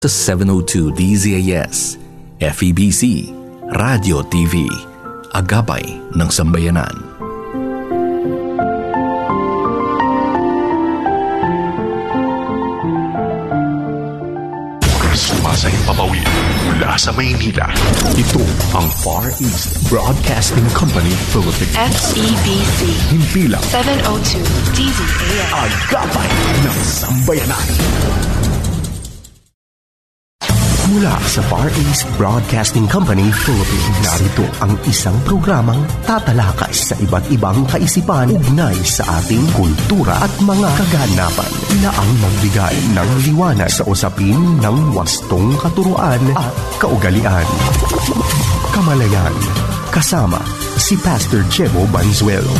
sa 702 DZAS, FEBC, Radio TV, Agapay ng Sambayanan. Sumasayang papawid mula sa Maynila. Ito ang Far East Broadcasting Company Philippines. FEBC. Himpilang 702 DZAS. Agapay ng Sambayanan. Mula sa Far East Broadcasting Company Philippines, narito ang isang programang tatalakay sa iba't ibang kaisipan ugnay sa ating kultura at mga kaganapan na ang magbigay ng liwanag sa usapin ng wastong katuruan at kaugalian. Kamalayan, kasama si Pastor Jebo Banzuelo.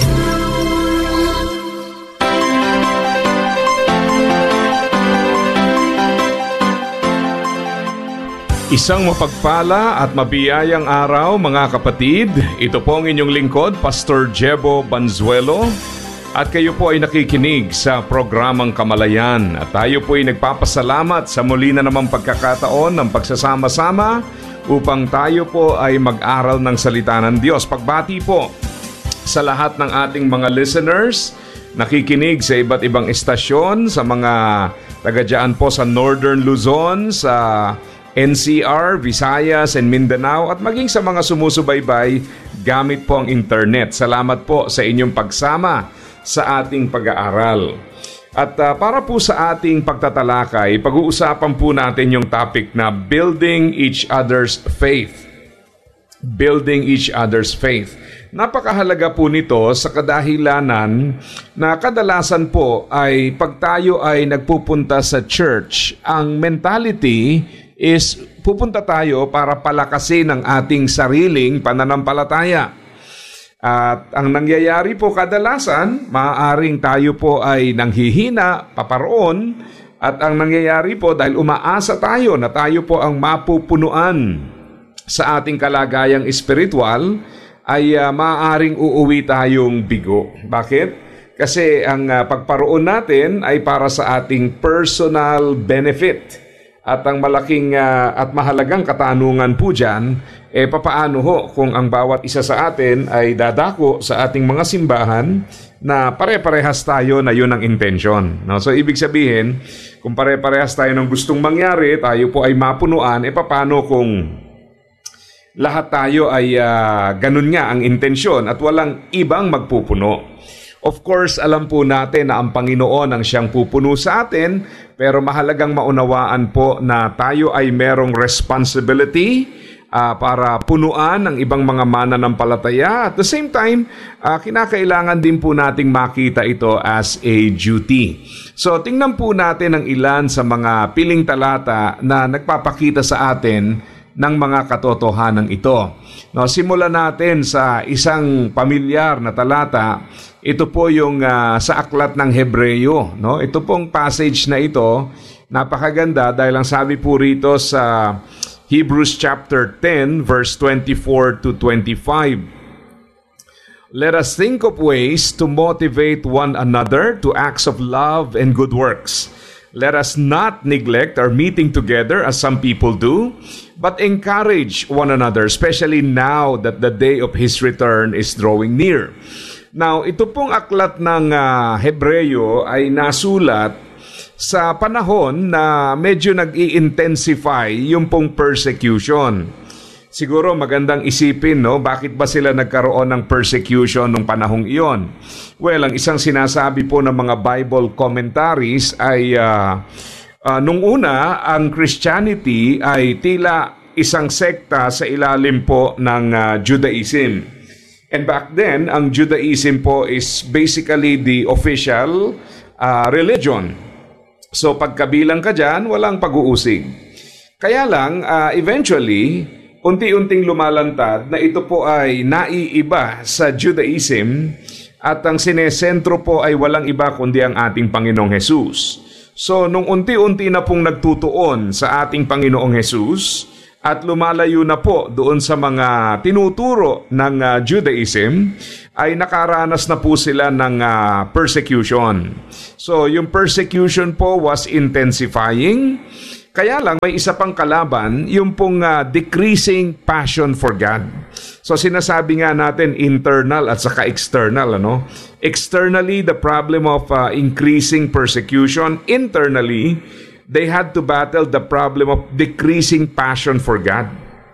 Isang mapagpala at mabiyayang araw mga kapatid. Ito po ang inyong lingkod, Pastor Jebo Banzuelo. At kayo po ay nakikinig sa programang Kamalayan. At tayo po ay nagpapasalamat sa muli na namang pagkakataon ng pagsasama-sama upang tayo po ay mag-aral ng salita ng Diyos. Pagbati po sa lahat ng ating mga listeners, nakikinig sa iba't ibang estasyon, sa mga taga-dyan po sa Northern Luzon, sa NCR, Visayas, and Mindanao, at maging sa mga sumusubaybay gamit po ang internet. Salamat po sa inyong pagsama sa ating pag-aaral. At para po sa ating pagtatalakay, pag-uusapan po natin yung topic na Building Each Other's Faith. Building each other's faith. Napakahalaga po nito sa kadahilanan na kadalasan po ay pag tayo ay nagpupunta sa church, ang mentality is pupunta tayo para palakasin ang ating sariling pananampalataya. At ang nangyayari po kadalasan, maaaring tayo po ay nanghihina, paparoon, at ang nangyayari po dahil umaasa tayo na tayo po ang mapupunuan sa ating kalagayang espiritual, ay maaaring uuwi tayong bigo. Bakit? Kasi ang pagparoon natin ay para sa ating personal benefit. At ang malaking at mahalagang katanungan po dyan, papaano ho kung ang bawat isa sa atin ay dadako sa ating mga simbahan na pare-parehas tayo na yun ang intention. No? So ibig sabihin, kung pare-parehas tayo ng gustong mangyari, tayo po ay mapunuan, papaano kung lahat tayo ay ganun nga ang intensyon at walang ibang magpupuno. Of course, alam po natin na ang Panginoon ang siyang pupuno sa atin, pero mahalagang maunawaan po na tayo ay merong responsibility para punuan ang ibang mga mananampalataya. At the same time, kinakailangan din po nating makita ito as a duty. So, tingnan po natin ang ilan sa mga piling talata na nagpapakita sa atin ng mga katotohanan ito. No, simulan natin sa isang pamilyar na talata. Ito po yung sa aklat ng Hebreyo. No? Ito pong passage na ito, napakaganda dahil ang sabi po rito sa Hebrews chapter 10 verse 24 to 25. Let us think of ways to motivate one another to acts of love and good works. Let us not neglect our meeting together as some people do, but encourage one another, especially now that the day of His return is drawing near. Now, ito pong aklat ng Hebreyo ay nasulat sa panahon na medyo nag-i-intensify yung pong persecution. Siguro magandang isipin, no? Bakit ba sila nagkaroon ng persecution nung panahong iyon? Well, ang isang sinasabi po ng mga Bible commentaries ay nung una, ang Christianity ay tila isang sekta sa ilalim po ng Judaism. And back then, ang Judaism po is basically the official religion. So pagkabilang ka dyan, walang pag-uusig. Kaya lang, eventually, unti-unting lumalantad na ito po ay naiiba sa Judaism at ang sinesentro po ay walang iba kundi ang ating Panginoong Hesus. So nung unti-unti na pong nagtutuon sa ating Panginoong Hesus at lumalayo na po doon sa mga tinuturo ng Judaism, ay nakaranas na po sila ng persecution. So yung persecution po was intensifying. Kaya lang may isa pang kalaban, yung pong decreasing passion for God. So sinasabi nga natin internal at saka external, ano? Externally, the problem of increasing persecution. Internally, they had to battle the problem of decreasing passion for God.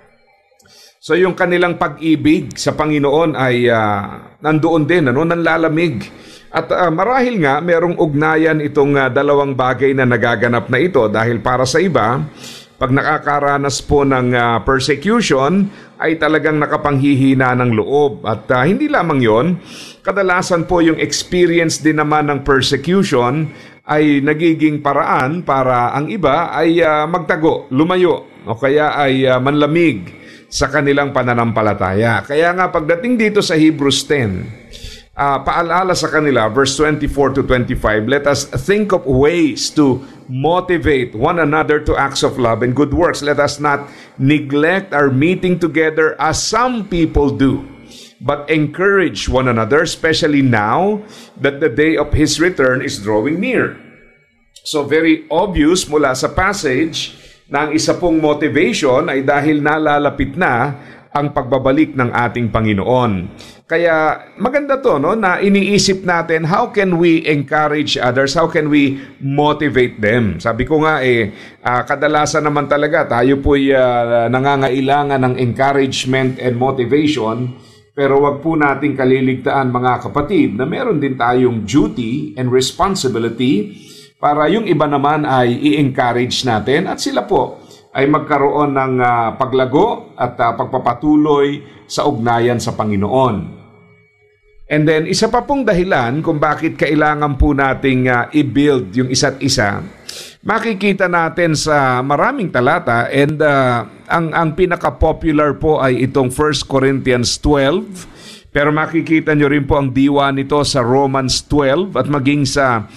So yung kanilang pag-ibig sa Panginoon ay nandoon din, ano, nanlalamig. At marahil nga merong ugnayan itong dalawang bagay na nagaganap na ito dahil para sa iba, pag nakakaranas po ng persecution ay talagang nakapanghihina ng loob. At hindi lamang yon, kadalasan po yung experience din naman ng persecution ay nagiging paraan para ang iba ay magtago, lumayo o kaya ay manlamig sa kanilang pananampalataya. Kaya nga pagdating dito sa Hebrews 10, paalala sa kanila, verse 24 to 25, let us think of ways to motivate one another to acts of love and good works. Let us not neglect our meeting together as some people do, but encourage one another, especially now that the day of His return is drawing near. So very obvious mula sa passage na ang isa pong motivation ay dahil nalalapit na ang pagbabalik ng ating Panginoon. Kaya maganda to, no, na iniisip natin, how can we encourage others? How can we motivate them? Sabi ko nga, kadalasan naman talaga tayo po'y nangangailangan ng encouragement and motivation, pero wag po nating kaliligtaan, mga kapatid, na meron din tayong duty and responsibility para yung iba naman ay i-encourage natin at sila po ay magkaroon ng paglago at pagpapatuloy sa ugnayan sa Panginoon. And then, isa pa pong dahilan kung bakit kailangan po nating i-build yung isa't isa, makikita natin sa maraming talata and ang pinaka-popular po ay itong 1 Corinthians 12. Pero makikita nyo rin po ang diwa nito sa Romans 12 at maging sa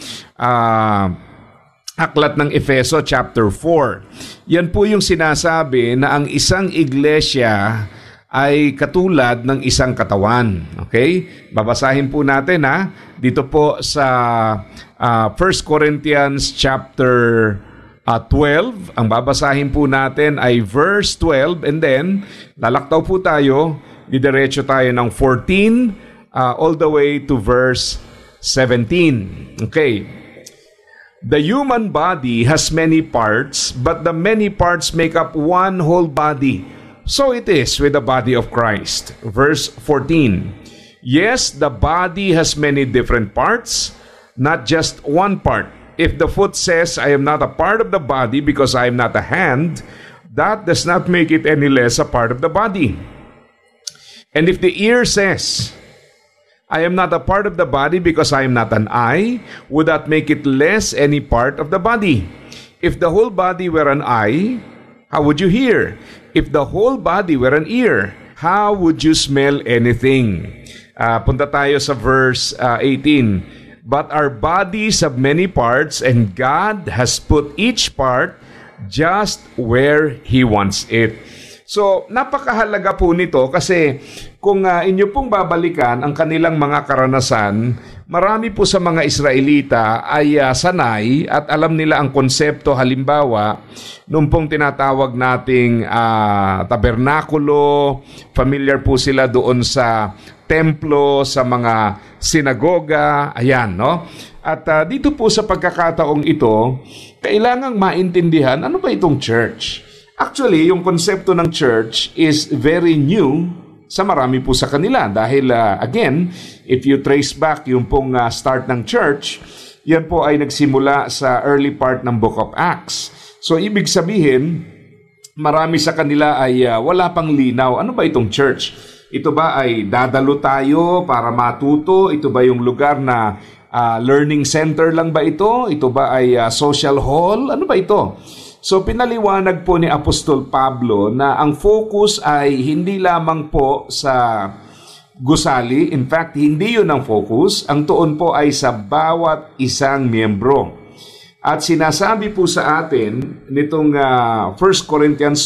aklat ng Efeso chapter 4. Yan po yung sinasabi na ang isang iglesia ay katulad ng isang katawan. Okay? Babasahin po natin dito po sa 1 Corinthians chapter 12. Ang babasahin po natin ay verse 12 and then lalaktaw po tayo, didiretso tayo ng 14 all the way to verse 17. Okay. The human body has many parts, but the many parts make up one whole body. So it is with the body of Christ. Verse 14. Yes, the body has many different parts, not just one part. If the foot says, I am not a part of the body because I am not a hand, that does not make it any less a part of the body. And if the ear says, I am not a part of the body because I am not an eye, would that make it less any part of the body? If the whole body were an eye, how would you hear? If the whole body were an ear, how would you smell anything? Punta tayo sa verse 18. But our bodies have many parts, and God has put each part just where He wants it. So, napakahalaga po nito kasi kung inyo pong babalikan ang kanilang mga karanasan, marami po sa mga Israelita ay sanay at alam nila ang konsepto. Halimbawa, nung pong tinatawag nating tabernakulo, familiar po sila doon sa templo, sa mga sinagoga, ayan, no? At dito po sa pagkakataong ito, kailangang maintindihan ano ba itong church? Actually, yung konsepto ng church is very new sa marami po sa kanila. Dahil, again, if you trace back yung pong start ng church, yan po ay nagsimula sa early part ng Book of Acts. So, ibig sabihin, marami sa kanila ay wala pang linaw. Ano ba itong church? Ito ba ay dadalo tayo para matuto? Ito ba yung lugar na learning center lang ba ito? Ito ba ay social hall? Ano ba ito? So pinaliwanag po ni Apostol Pablo na ang focus ay hindi lamang po sa gusali. In fact, hindi yun ang focus. Ang tuon po ay sa bawat isang miyembro. At sinasabi po sa atin nitong 1 Corinthians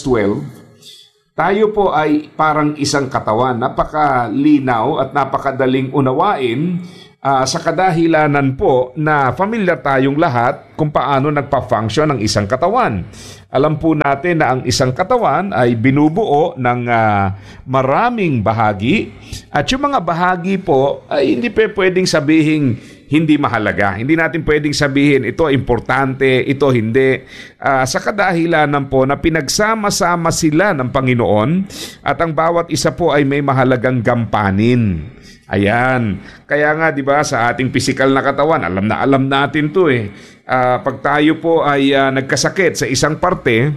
12, tayo po ay parang isang katawan. Napakalinaw at napakadaling unawain sa kadahilanan po na familiar tayong lahat kung paano nagpa-function ang isang katawan. Alam po natin na ang isang katawan ay binubuo ng maraming bahagi at yung mga bahagi po ay hindi pwedeng sabihin hindi mahalaga. Hindi natin pwedeng sabihin ito importante, ito hindi. Sa kadahilanan po na pinagsama-sama sila ng Panginoon at ang bawat isa po ay may mahalagang gampanin. Ayan. Kaya nga 'di ba sa ating physical na katawan, alam natin 'to eh. Pag tayo po ay nagkasakit sa isang parte,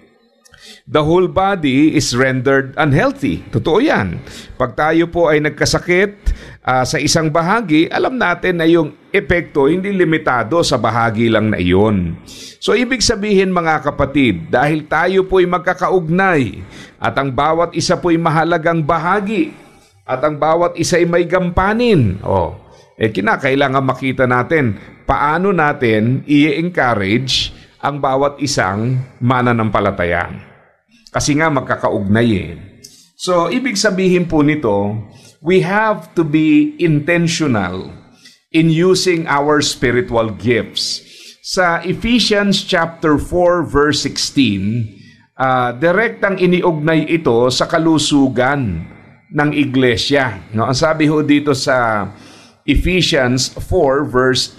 the whole body is rendered unhealthy. Totoo 'yan. Pag tayo po ay nagkasakit sa isang bahagi, alam natin na yung epekto hindi limitado sa bahagi lang na iyon. So ibig sabihin mga kapatid, dahil tayo po ay magkakaugnay at ang bawat isa po ay mahalagang bahagi, at ang bawat isa ay may gampanin. Kinakailangan makita natin paano natin i-encourage ang bawat isang mananampalataya. Kasi nga magkakaugnay eh. So, ibig sabihin po nito, we have to be intentional in using our spiritual gifts. Sa Ephesians chapter 4 verse 16, direktang iniugnay ito sa kalusugan ng iglesia. No, ang sabi ho dito sa Ephesians 4 verse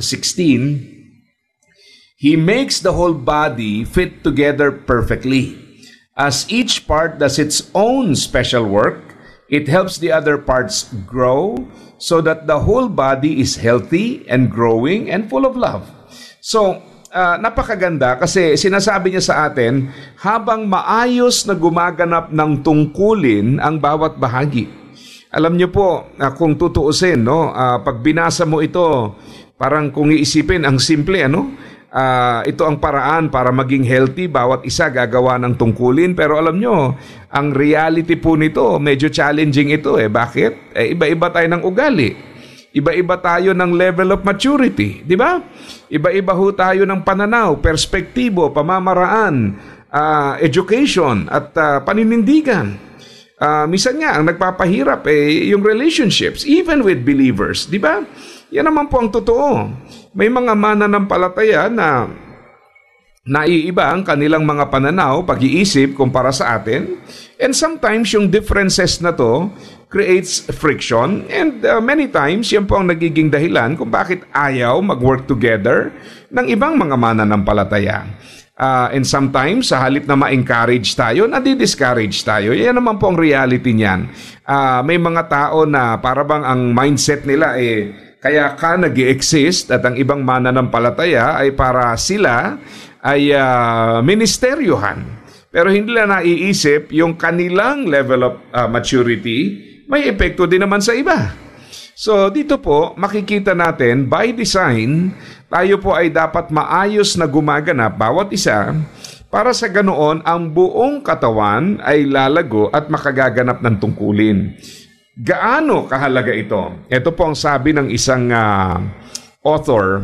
16, He makes the whole body fit together perfectly. As each part does its own special work, it helps the other parts grow so that the whole body is healthy and growing and full of love. So, napakaganda kasi sinasabi niya sa atin habang maayos na gumaganap ng tungkulin ang bawat bahagi. Alam niyo po, kung tutuusin, no, pag binasa mo ito, parang kung iisipin, ang simple, ito ang paraan para maging healthy, bawat isa gagawa ng tungkulin. Pero alam niyo, ang reality po nito, medyo challenging ito. Bakit? Iba-iba tayo ng ugali. Iba-iba tayo ng level of maturity, di ba? Iba-iba ho tayo ng pananaw, perspektibo, pamamaraan, education at paninindigan. Minsan nga ang nagpapahirap yung relationships, even with believers, di ba? Yan naman po ang totoo. May mga mananampalataya na naiiba ang kanilang mga pananaw, pag-iisip kumpara sa atin. And sometimes yung differences na to creates friction and many times yan po ang nagiging dahilan kung bakit ayaw mag-work together ng ibang mga mananampalataya. And sometimes sa halip na ma-encourage tayo, nadi-discourage tayo. Yan naman po ang reality niyan. May mga tao na parabang ang mindset nila kaya ka nag-i-exist at ang ibang mananampalataya ay para sila ay ministeryohan. Pero hindi nila naiisip yung kanilang level of maturity may epekto din naman sa iba. So dito po makikita natin by design tayo po ay dapat maayos na gumaganap bawat isa para sa ganoon ang buong katawan ay lalago at makagaganap ng tungkulin. Gaano kahalaga ito? Ito po ang sabi ng isang author.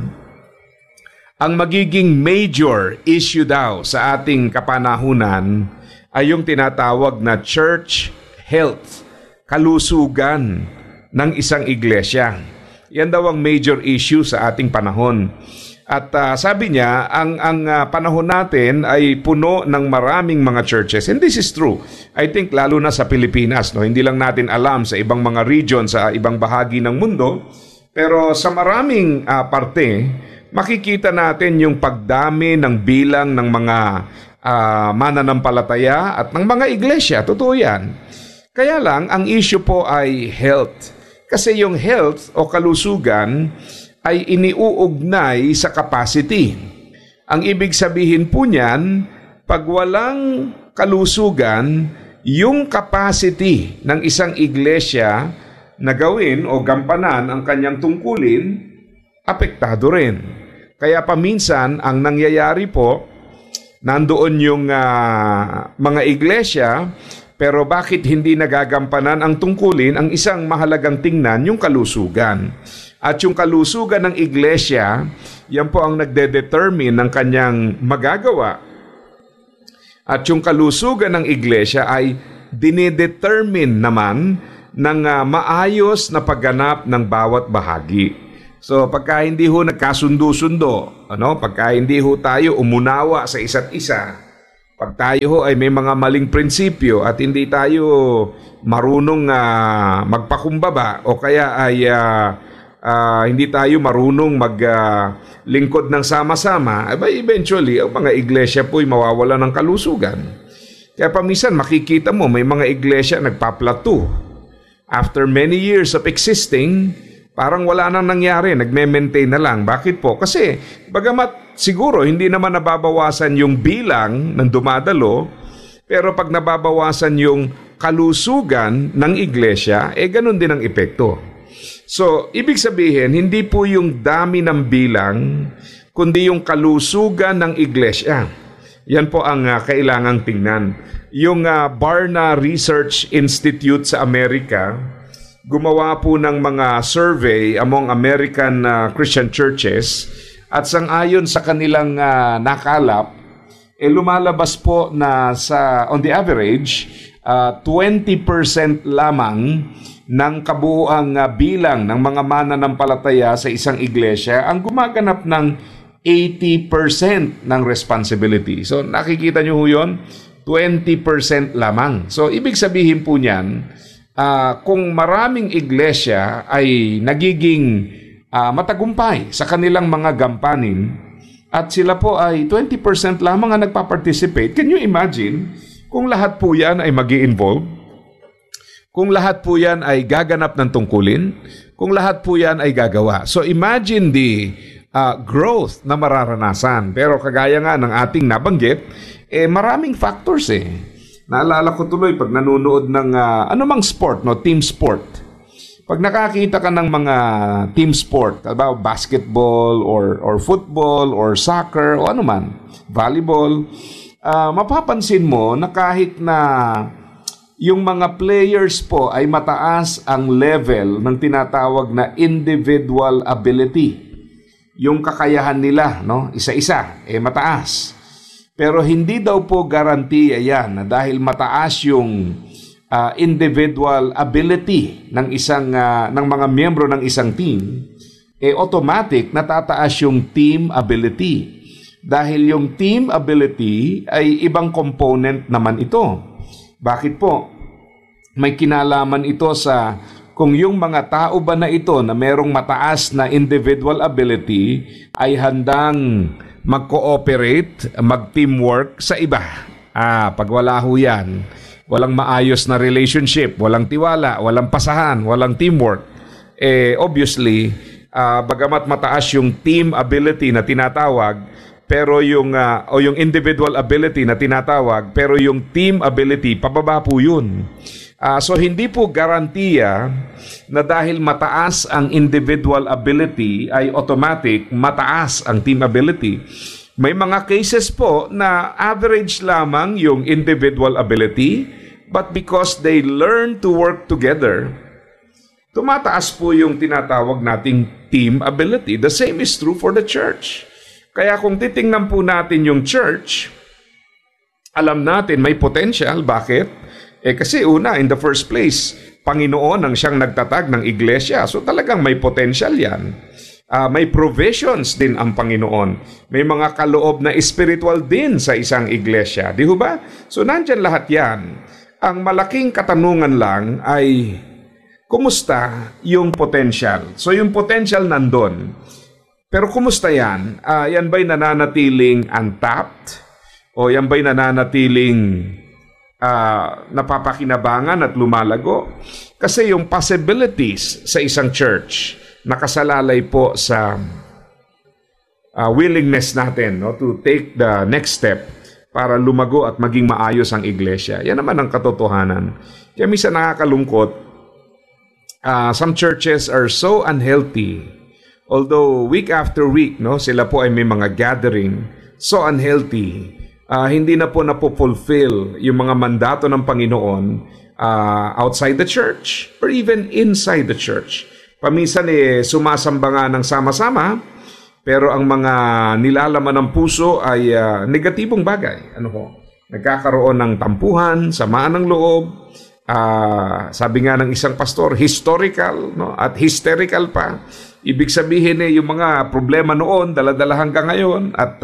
Ang magiging major issue daw sa ating kapanahunan ay yung tinatawag na church health, kalusugan ng isang iglesia. Yan daw ang major issue sa ating panahon. At sabi niya, ang panahon natin ay puno ng maraming mga churches. And this is true. I think lalo na sa Pilipinas, no? Hindi lang natin alam sa ibang mga region, sa ibang bahagi ng mundo. Pero sa maraming parte, makikita natin yung pagdami ng bilang ng mga mananampalataya at ng mga iglesia. Totoo yan. Kaya lang, ang issue po ay health. Kasi yung health o kalusugan ay iniuugnay sa capacity. Ang ibig sabihin po niyan, pag walang kalusugan, yung capacity ng isang iglesia na gawin o gampanan ang kanyang tungkulin, apektado rin. Kaya paminsan, ang nangyayari po, nandoon yung mga iglesia, pero bakit hindi nagagampanan ang tungkulin? Ang isang mahalagang tingnan, yung kalusugan. At yung kalusugan ng iglesia, yan po ang nagde-determine ng kanyang magagawa. At yung kalusugan ng iglesia ay dinedetermine naman ng maayos na pagganap ng bawat bahagi. So pagka hindi ho nagkasundo-sundo, pagka hindi ho tayo umunawa sa isa't isa, pag tayo ho ay may mga maling prinsipyo at hindi tayo marunong magpakumbaba o kaya ay hindi tayo marunong maglingkod ng sama-sama, eventually ang mga iglesia po ay mawawala ng kalusugan. Kaya paminsan makikita mo may mga iglesia nagpa-plateau. After many years of existing, parang wala nang nangyari, nagme-maintain na lang. Bakit po? Kasi bagamat siguro hindi naman nababawasan yung bilang ng dumadalo, pero pag nababawasan yung kalusugan ng iglesia, ganun din ang epekto. So, ibig sabihin, hindi po yung dami ng bilang, kundi yung kalusugan ng iglesia. Yan po ang kailangang tingnan. Yung Barna Research Institute sa Amerika, gumawa po ng mga survey among American Christian churches at sang-ayon sa kanilang nakalap, lumalabas po na on the average, 20% lamang ng kabuuang bilang ng mga mananampalataya sa isang iglesia ang gumaganap ng 80% ng responsibility. So nakikita nyo ho yun? 20% lamang. So ibig sabihin po niyan, kung maraming iglesia ay nagiging matagumpay sa kanilang mga gampanin at sila po ay 20% lamang ang nagpa-participate, can you imagine kung lahat po yan ay magi-involve? Kung lahat po yan ay gaganap ng tungkulin? Kung lahat po yan ay gagawa? So imagine the growth na mararanasan. Pero kagaya nga ng ating nabanggit, maraming factors Naalala ko tuloy pag nanonood ng anumang sport, team sport. Pag nakakita ka ng mga team sport, basketball or football or soccer o anuman, volleyball, mapapansin mo na kahit na yung mga players po ay mataas ang level ng tinatawag na individual ability. Yung kakayahan nila, isa-isa, mataas. Pero hindi daw po garantiya yan na dahil mataas yung individual ability ng mga miyembro ng isang team, automatic natataas yung team ability. Dahil yung team ability ay ibang component naman ito. Bakit po? May kinalaman ito sa kung yung mga tao ba na ito na merong mataas na individual ability ay handang mag-cooperate, mag-teamwork sa iba. Pag wala ho yan, walang maayos na relationship, walang tiwala, walang pasahan, walang teamwork. Obviously, bagamat mataas yung team ability na tinatawag, pero yung individual ability na tinatawag, pero yung team ability, pababa po yun. So hindi po garantiya na dahil mataas ang individual ability ay automatic mataas ang team ability. May mga cases po na average lamang yung individual ability, but because they learn to work together, tumataas po yung tinatawag nating team ability. The same is true for the church. Kaya kung titingnan po natin yung church, alam natin may potential. Bakit? Kasi una, in the first place, Panginoon ang siyang nagtatag ng iglesia. So talagang may potential yan. May provisions din ang Panginoon. May mga kaloob na spiritual din sa isang iglesia. Di ba? So nandyan lahat yan. Ang malaking katanungan lang ay, kumusta yung potential? So yung potential nandun. Pero kumusta yan? Yan ba'y nananatiling untapped? O yan ba'y nananatiling napapakinabangan at lumalago? Kasi yung possibilities sa isang church nakasalalay po sa willingness natin to take the next step para lumago at maging maayos ang iglesia. Yan naman ang katotohanan. Kaya minsan nakakalungkot, some churches are so unhealthy. Although week after week, sila po ay may mga gathering, so unhealthy. Hindi na po napopulfill yung mga mandato ng Panginoon outside the church or even inside the church. Paminsan sumasamba nga ng sama-sama, pero ang mga nilalaman ng puso ay negatibong bagay. Nagkakaroon ng tampuhan, samaan ng loob. Sabi nga ng isang pastor, historical at hysterical pa. Ibig sabihin yung mga problema noon, dala-dala hanggang ngayon at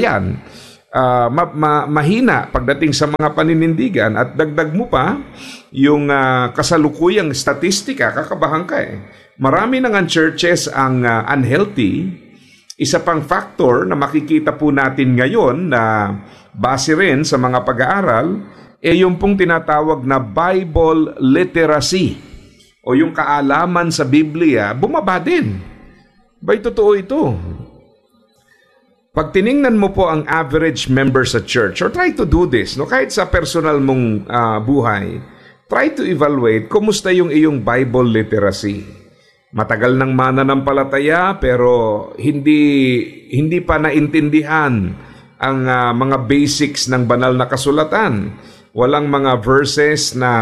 mahina pagdating sa mga paninindigan at dagdag mo pa yung kasalukuyang statistika, kakabahan ka Marami nang churches ang unhealthy. Isa pang factor na makikita po natin ngayon na base rin sa mga pag-aaral yung pong tinatawag na Bible literacy o yung kaalaman sa Biblia, bumaba din. Ba'y totoo ito? Pag tiningnan mo po ang average member sa church, or try to do this, kahit sa personal mong buhay, try to evaluate kumusta yung iyong Bible literacy. Matagal nang mananampalataya pero hindi pa naintindihan ang mga basics ng banal na kasulatan. Walang mga verses na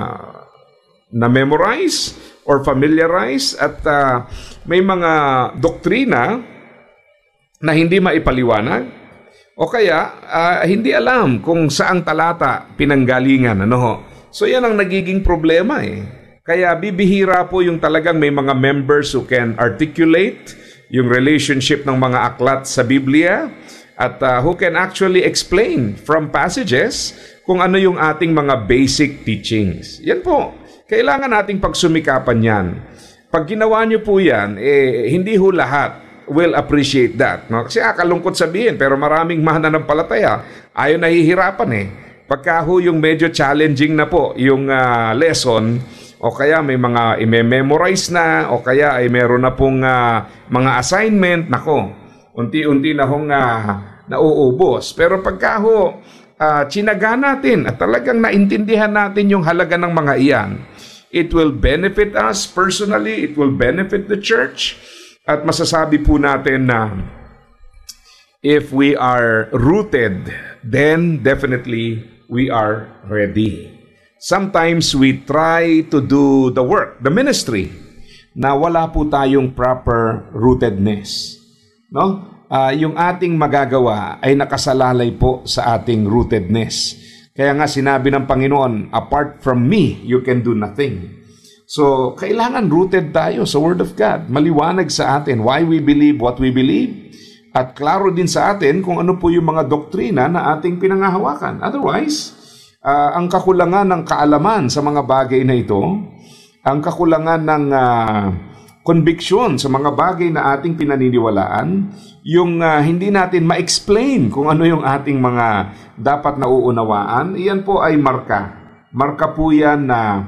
memorize or familiarize at may mga doktrina na hindi maipaliwanag o kaya hindi alam kung saang talata pinanggalingan. So yan ang nagiging problema Kaya bibihira po yung talagang may mga members who can articulate yung relationship ng mga aklat sa Biblia at who can actually explain from passages kung ano yung ating mga basic teachings. Yan po. Kailangan nating pagsumikapan yan. Pag ginawa nyo po yan, hindi ho lahat will appreciate that. Kasi kalungkot sabihin, pero maraming mananampalataya ayaw nahihirapan Pagka ho yung medyo challenging na po yung lesson, o kaya may mga i-memorize na, o kaya ay meron na pong mga assignment, unti-unti na hong nauubos. Pero pagka ho, tsinaga natin at talagang naintindihan natin yung halaga ng mga iyan, it will benefit us personally, it will benefit the church, at masasabi po natin na if we are rooted, then definitely we are ready. Sometimes we try to do the work, the ministry, na wala po tayong proper rootedness. Yung ating magagawa ay nakasalalay po sa ating rootedness. Kaya nga sinabi ng Panginoon, apart from me, you can do nothing. So, kailangan rooted tayo sa Word of God. Maliwanag sa atin why we believe what we believe. At klaro din sa atin kung ano po yung mga doktrina na ating pinangahawakan. Otherwise, ang kakulangan ng kaalaman sa mga bagay na ito, ang kakulangan ng conviction sa mga bagay na ating pinaniniwalaan, yung hindi natin ma-explain kung ano yung ating mga dapat nauunawaan, iyan po ay marka. Marka po yan na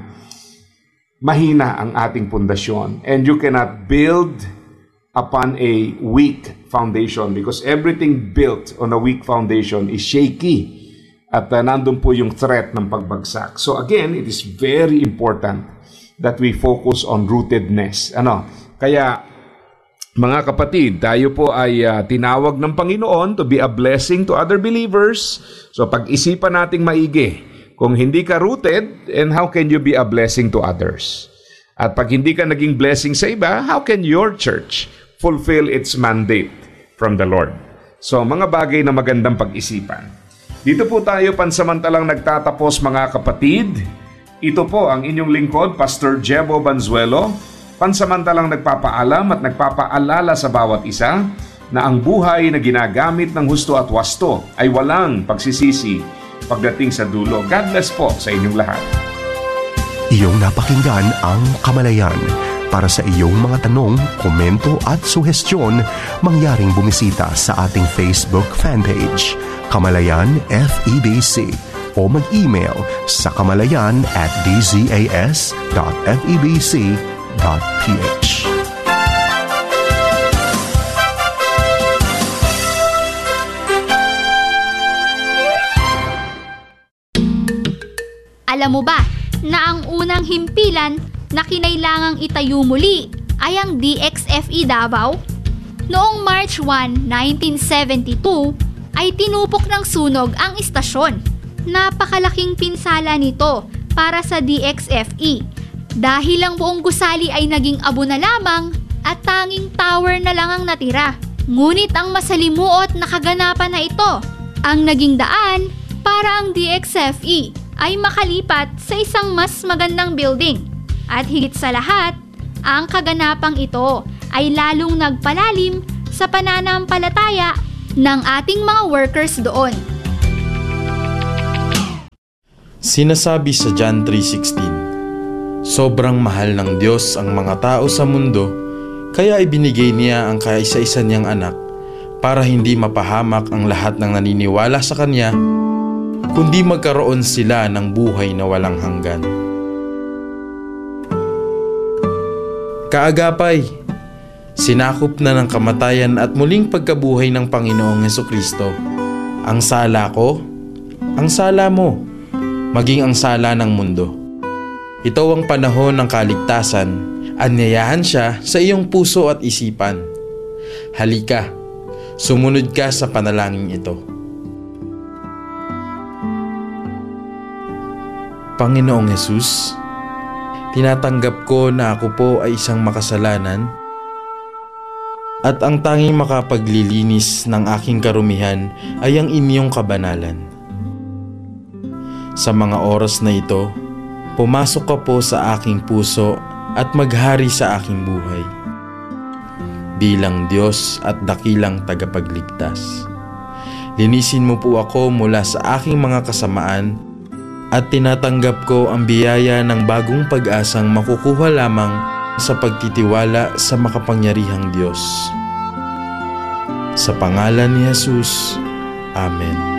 mahina ang ating pundasyon. And you cannot build upon a weak foundation because everything built on a weak foundation is shaky. At nandun po yung threat ng pagbagsak. So again, it is very important that we focus on rootedness. Kaya mga kapatid, tayo po ay tinawag ng Panginoon to be a blessing to other believers. So pag-isipan nating maigi, kung hindi ka rooted, and how can you be a blessing to others? At pag hindi ka naging blessing sa iba, how can your church fulfill its mandate from the Lord? So mga bagay na magandang pag-isipan. Dito po tayo pansamantalang nagtatapos mga kapatid. Ito po ang inyong lingkod, Pastor Jebo Banzuelo, pansamantalang nagpapaalam at nagpapaalala sa bawat isa na ang buhay na ginagamit ng husto at wasto ay walang pagsisisi pagdating sa dulo. God bless po sa inyong lahat. Iyong napakinggan ang Kamalayan. Para sa iyong mga tanong, komento at suhestyon, mangyaring bumisita sa ating Facebook fanpage, Kamalayan FEBC, o mag-email sa kamalayan@dzas.febc.ph. Alam mo ba na ang unang himpilan na kinailangang itayo muli ay ang DXFE Davao? Noong March 1, 1972, ay tinupok ng sunog ang istasyon. Napakalaking pinsala nito para sa DXFE dahil ang buong gusali ay naging abo na lamang at tanging tower na lang ang natira. Ngunit ang masalimuot na kaganapan na ito ang naging daan para ang DXFE ay makalipat sa isang mas magandang building. At higit sa lahat, ang kaganapang ito ay lalong nagpalalim sa pananampalataya ng ating mga workers doon. Sinasabi sa John 3:16, sobrang mahal ng Diyos ang mga tao sa mundo, kaya ibinigay niya ang kaisa-isa niyang anak para hindi mapahamak ang lahat ng naniniwala sa Kanya, kundi magkaroon sila ng buhay na walang hanggan. Kaagapay, sinakop na ng kamatayan at muling pagkabuhay ng Panginoong Hesukristo ang sala ko, ang sala mo, maging ang sala ng mundo. Ito ang panahon ng kaligtasan. Anyayahan siya sa iyong puso at isipan. Halika, sumunod ka sa panalangin ito. Panginoong Hesus, tinatanggap ko na ako po ay isang makasalanan at ang tanging makapaglilinis ng aking karumihan ay ang inyong kabanalan. Sa mga oras na ito, pumasok ka po sa aking puso at maghari sa aking buhay. Bilang Diyos at dakilang tagapagligtas. Linisin mo po ako mula sa aking mga kasamaan at tinatanggap ko ang biyaya ng bagong pag-asang makukuha lamang sa pagtitiwala sa makapangyarihang Diyos. Sa pangalan ni Jesus, Amen.